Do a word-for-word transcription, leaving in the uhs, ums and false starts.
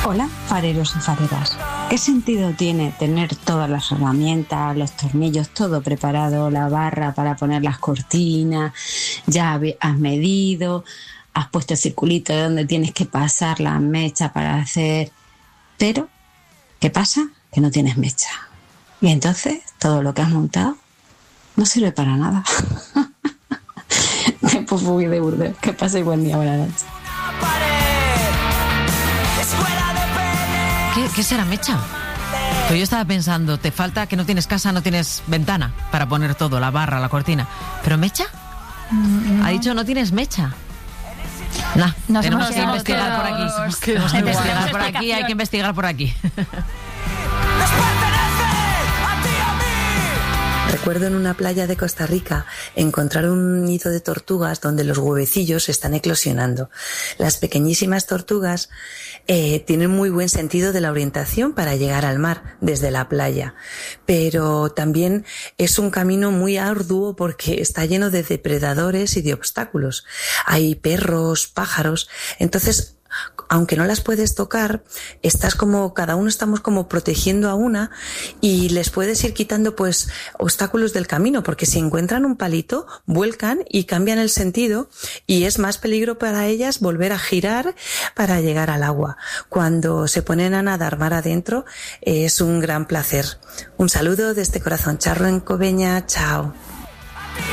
Hola, fareros y fareras. ¿Qué sentido tiene tener todas las herramientas, los tornillos, todo preparado, la barra para poner las cortinas, ya has medido, has puesto el circulito de donde tienes que pasar la mecha para hacer... Pero, ¿qué pasa? Que no tienes mecha. Y entonces todo lo que has montado no sirve para nada. Qué popurrí de Burdeos. Que paséis buen día, buenas noches. ¿Qué, ¿Qué será mecha? Pues yo estaba pensando, te falta que no tienes casa, no tienes ventana para poner todo, la barra, la cortina. ¿Pero mecha? No. Ha dicho no tienes mecha. Nah, no, tenemos que investigar por aquí. Tenemos que investigar por aquí, hay que investigar por aquí. Recuerdo en una playa de Costa Rica encontrar un nido de tortugas donde los huevecillos están eclosionando. Las pequeñísimas tortugas eh, tienen muy buen sentido de la orientación para llegar al mar desde la playa, pero también es un camino muy arduo porque está lleno de depredadores y de obstáculos. Hay perros, pájaros, entonces aunque no las puedes tocar, estás como, cada uno estamos como protegiendo a una y les puedes ir quitando pues obstáculos del camino, porque si encuentran un palito, vuelcan y cambian el sentido y es más peligro para ellas volver a girar para llegar al agua. Cuando se ponen a nadar mar adentro, es un gran placer. Un saludo desde Corazón Charro en Coveña, chao.